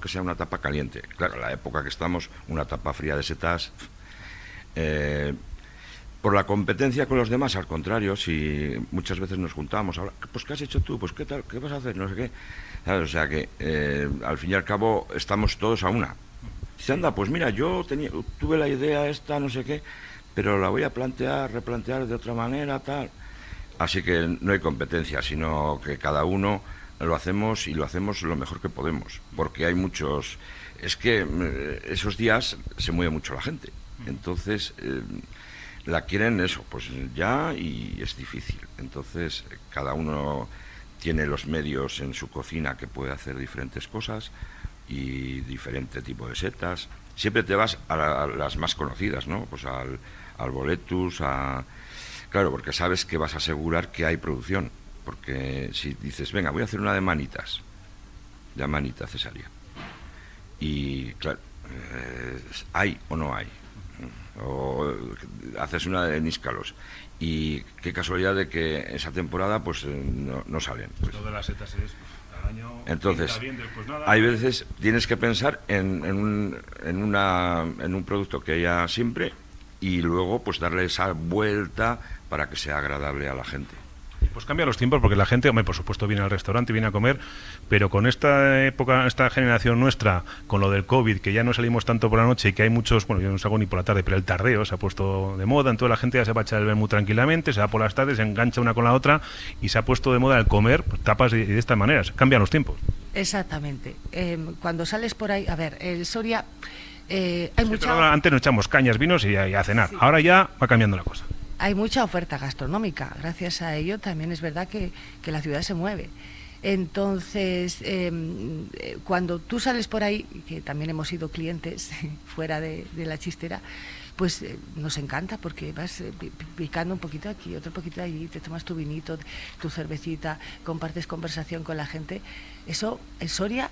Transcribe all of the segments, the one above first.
que sea una tapa caliente. Claro, la época que estamos, una tapa fría de setas... por la competencia con los demás, al contrario, si muchas veces nos juntamos, ahora, pues ¿qué has hecho tú? Pues ¿qué tal? ¿Qué vas a hacer? No sé qué. ¿Sabes? O sea que al fin y al cabo estamos todos a una. Dice, anda, pues mira, tuve la idea esta, no sé qué, pero la voy a replantear de otra manera, tal. Así que no hay competencia, sino que cada uno lo hacemos y lo hacemos lo mejor que podemos, porque hay muchos... Es que esos días se mueve mucho la gente, entonces... la quieren eso, pues ya, y es difícil. Entonces, cada uno tiene los medios en su cocina que puede hacer diferentes cosas y diferente tipo de setas. Siempre te vas a las más conocidas, ¿no? Pues al boletus, claro, porque sabes que vas a asegurar que hay producción. Porque si dices, venga, voy a hacer una de manita cesárea. Y, claro, ¿hay o no hay? O haces una de níscalos y qué casualidad de que esa temporada pues no salen pues. Todas las setas es al año. Entonces bien, nada, hay veces tienes que pensar en un producto que haya siempre y luego pues darle esa vuelta para que sea agradable a la gente. Pues cambia los tiempos porque la gente, hombre, por supuesto viene al restaurante, viene a comer, pero con esta época, esta generación nuestra, con lo del COVID, que ya no salimos tanto por la noche y que hay muchos, bueno, yo no salgo ni por la tarde, pero el tardeo se ha puesto de moda, entonces la gente ya se va a echar el vermú tranquilamente, se va por las tardes, se engancha una con la otra y se ha puesto de moda el comer pues, tapas y de estas maneras, cambian los tiempos. Exactamente. Cuando sales por ahí, a ver, el Soria... hay mucha... Antes nos echamos cañas, vinos y a cenar, sí. Ahora ya va cambiando la cosa. Hay mucha oferta gastronómica, gracias a ello también es verdad que la ciudad se mueve. Entonces, cuando tú sales por ahí, que también hemos sido clientes fuera de la chistera, pues nos encanta porque vas picando un poquito aquí, otro poquito allí, te tomas tu vinito, tu cervecita, compartes conversación con la gente. Eso, en Soria,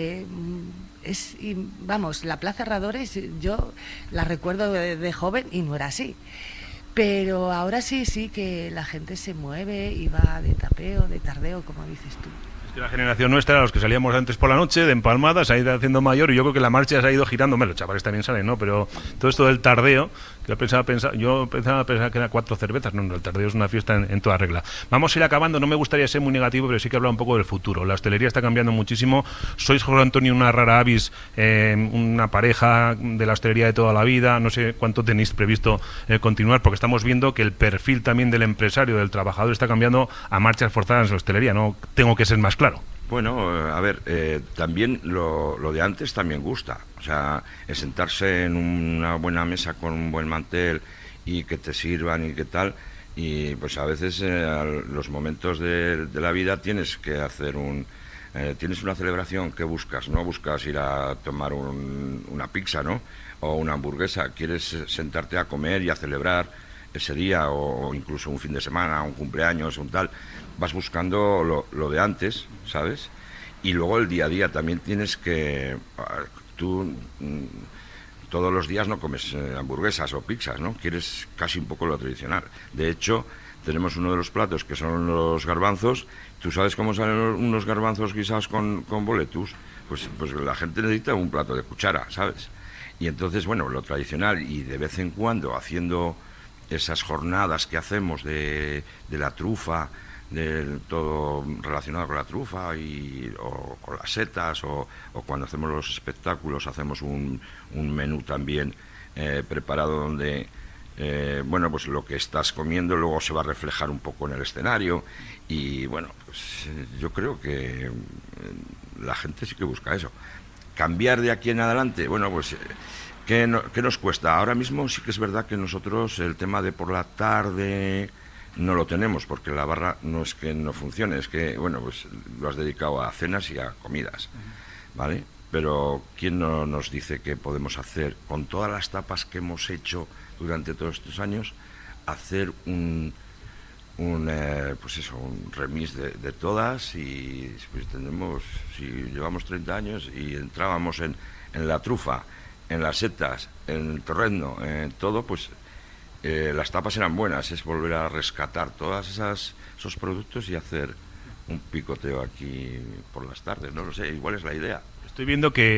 vamos, la Plaza Herradores, yo la recuerdo de joven y no era así. Pero ahora sí que la gente se mueve y va de tapeo, de tardeo, como dices tú. Es que la generación nuestra, los que salíamos antes por la noche, de empalmadas, se ha ido haciendo mayor y yo creo que la marcha se ha ido girando. Los chavales también salen, ¿no? Pero todo esto del tardeo, que yo pensaba pensar que eran 4 cervezas. No, el tardeo es una fiesta en toda regla. Vamos a ir acabando, no me gustaría ser muy negativo, pero sí que hablar un poco del futuro. La hostelería está cambiando muchísimo. Sois, José Antonio, una rara avis, una pareja de la hostelería de toda la vida. No sé cuánto tenéis previsto continuar, porque estamos viendo que el perfil también del empresario, del trabajador, está cambiando a marchas forzadas en la hostelería. No tengo que ser más claro. Bueno, a ver, también lo de antes también gusta. O sea, el sentarse en una buena mesa con un buen mantel y que te sirvan y qué tal. Y pues a veces los momentos de la vida tienes que hacer tienes una celebración que buscas, no buscas ir a tomar una pizza, ¿no? O una hamburguesa, quieres sentarte a comer y a celebrar ese día o incluso un fin de semana, un cumpleaños, un tal. Vas buscando lo de antes, ¿sabes? Y luego el día a día también tienes que... Tú todos los días no comes hamburguesas o pizzas, ¿no? Quieres casi un poco lo tradicional. De hecho, tenemos uno de los platos que son los garbanzos. ¿Tú sabes cómo salen unos garbanzos guisados con boletus? Pues la gente necesita un plato de cuchara, ¿sabes? Y entonces, bueno, lo tradicional y de vez en cuando haciendo esas jornadas que hacemos de la trufa, de todo relacionado con la trufa o con las setas o cuando hacemos los espectáculos hacemos un menú también preparado donde bueno, pues lo que estás comiendo luego se va a reflejar un poco en el escenario y bueno, pues yo creo que la gente sí que busca eso. Cambiar de aquí en adelante, bueno, pues ¿qué nos cuesta? Ahora mismo sí que es verdad que nosotros el tema de por la tarde no lo tenemos, porque la barra no es que no funcione, es que, bueno, pues lo has dedicado a cenas y a comidas, ¿vale? Pero ¿quién no nos dice que podemos hacer, con todas las tapas que hemos hecho durante todos estos años, hacer pues eso, un remix de todas y pues si llevamos 30 años y entrábamos en la trufa, en las setas, en el torrezno, en todo, pues las tapas eran buenas, es volver a rescatar todos esos productos y hacer un picoteo aquí por las tardes, no lo sé, igual es la idea. Estoy viendo que